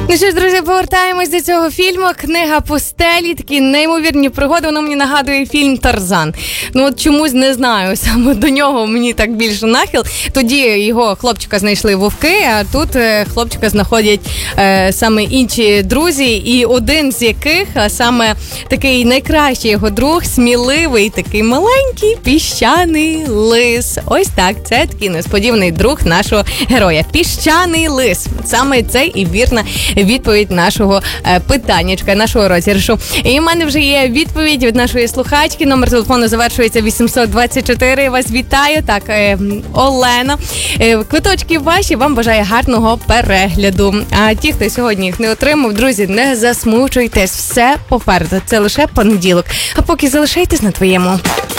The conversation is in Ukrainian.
Ну що ж, друзі, повертаємось до цього фільму. Книга пустелі, такі неймовірні пригоди. Воно мені нагадує фільм «Тарзан». Ну от чомусь не знаю, саме до нього мені так більше нахил. Тоді його хлопчика знайшли вовки, а тут хлопчика знаходять саме інші друзі. І один з яких, а саме такий найкращий його друг, сміливий, такий маленький піщаний лис. Ось так, це такий несподіваний друг нашого героя. Піщаний лис. Саме це і вірна відповідь нашого питаннячка, нашого розіграшу. І в мене вже є відповідь від нашої слухачки. Номер телефону завершується 824. Вас вітаю. Так, Олена. Квиточки ваші. Вам бажаю гарного перегляду. А ті, хто сьогодні їх не отримав, друзі, не засмучуйтесь. Все попереду. Це лише понеділок. А поки залишайтесь на твоєму.